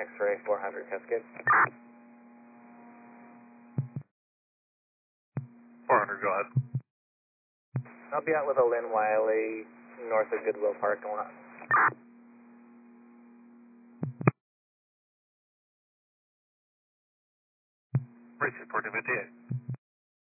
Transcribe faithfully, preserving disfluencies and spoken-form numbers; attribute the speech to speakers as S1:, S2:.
S1: X-ray four hundred Cascade.
S2: four hundred, go ahead.
S1: I'll be out with a Lynn Wiley north of Goodwill parking lot.
S2: Bridge four two fifty-eight.